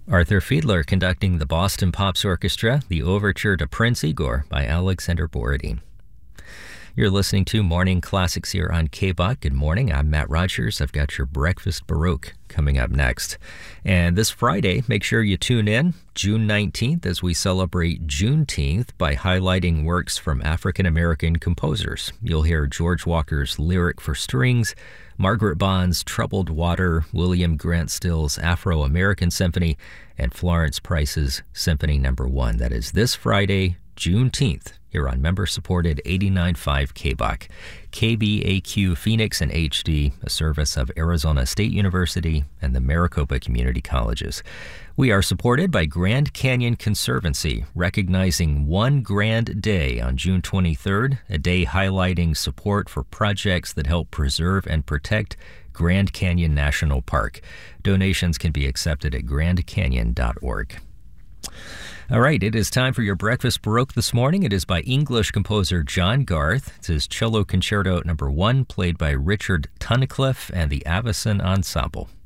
Arthur Fiedler conducting the Boston Pops Orchestra, the Overture to Prince Igor by Alexander Borodin. You're listening to Morning Classics here on KBOK. Good morning, I'm Matt Rogers. I've got your Breakfast Baroque coming up next. And this Friday, make sure you tune in June 19th as we celebrate Juneteenth by highlighting works from African-American composers. You'll hear George Walker's Lyric for Strings, Margaret Bond's Troubled Water, William Grant Still's Afro-American Symphony, and Florence Price's Symphony No. 1. That is this Friday, Juneteenth, here on member-supported 89.5 KBOK. KBAQ Phoenix and HD, a service of Arizona State University and the Maricopa Community Colleges. We are supported by Grand Canyon Conservancy, recognizing One Grand Day on June 23rd, a day highlighting support for projects that help preserve and protect Grand Canyon National Park. Donations can be accepted at grandcanyon.org. All right, it is time for your Breakfast Baroque this morning. It is by English composer John Garth. It's his Cello Concerto No. 1, played by Richard Tunnicliffe and the Avison Ensemble.